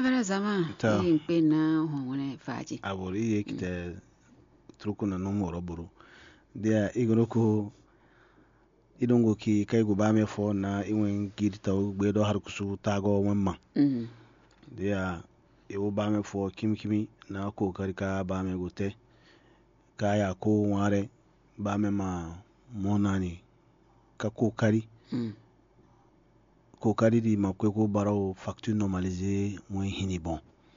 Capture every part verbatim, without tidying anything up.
bara zama in pe na hone faji abori yekite truku na numero buru dia igoroko idongo ki kai go ba me fo na iwen girta gbe do har kusu tago wamma mm dia ewo ba me fo kimkimi na kokari ka ba me gote kaya ko ware ba me ma monani ka kokari mm kokari di makwe ko baro facture normalisé moins hini bon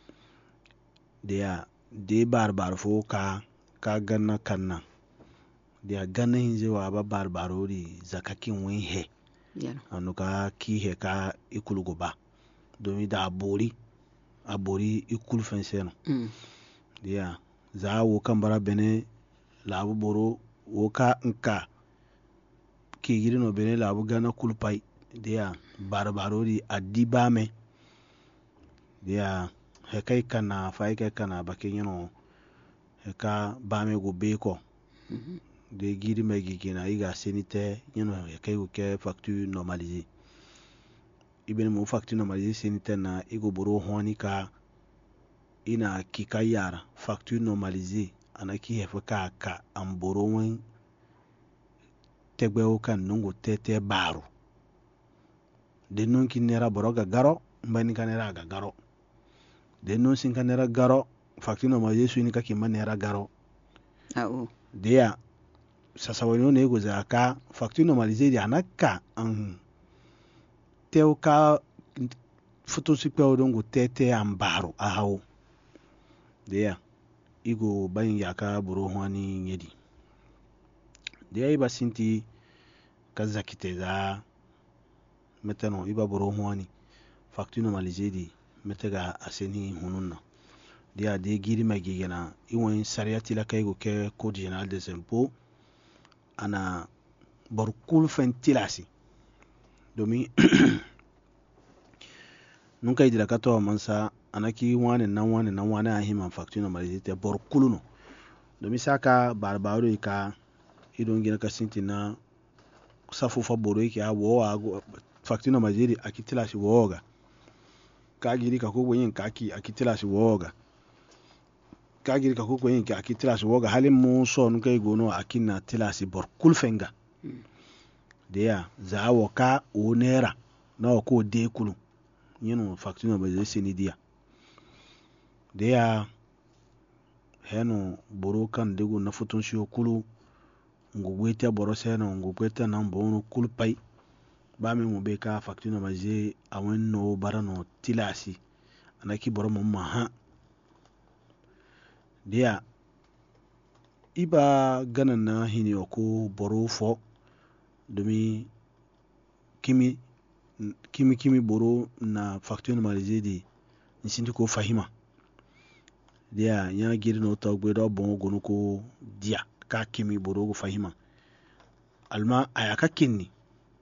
dia de bar bar fo ka ka ganna kanna dia ganna hinje wa ba bar baro di zakakin wen he yaro anuka ki he ka ikulugo ba domi da abori abori ikul fenseno mm dia za wo kan bara bene labu boro wo ka nka ki giri no bene labu ganna kulpai dia barbaro di adiba me dia he kai kana fai kai kana bakin yano he ka ba me go be ko mm de giri me gigina iga senite yano he kai go ke facture normalisé ibene mo facture normalisé senite na igo boro honi ka ina kika yara facture normalisé anaki he ka ka amboro wen tegbe o kan nungo tete baro de non ki nera boroga garo mbani kanera ga garo de non sin kanera garo facture normalisé su ni ka ki manera garo awo dia sasa wani ne go za ka facture normalisé di anaka an teo ka foto si pe odongo tete ambaro ahawo dia igo bayin yaka buru hwani yedi dia iba sinti ka zakite za metano iba buru hwani facture normalisé di metega aseni hununna dia de giri magigena iwon sariati la kaygo ke code général des impôts ana barkul fentilasi domi nunca idira kato mansa anaki wani nan wani nan wani a himan facture normalisé te barkulu no domi saka barbaro ka idon gina ka sinti na safu fa boro yake a wo a facture normalisé di akitilasi woga ka giri ka ko yin kaki akitilasi woga ka giri ka ko yin ka akitilasi woga halin mu so nunca igono akinna tilasi barkul fenga mm dia za wo ka onera na ko de kulu yino facture normalisé seni dia dia heno boro kan dego na futun shi kulu ngugwete boro seno ngugwete nan bono kulpai ba me mo be ka facture normalisé awen no barano tilasi anaki boro mo maha dia iba ganan na hini ko boro fo domi kimi kimi kimi boro na facture normalisé di nsinti ko fahima dia nya giri no to gbedo bon gonu ko dia ka kimi boro go fahima alma aya ka kinni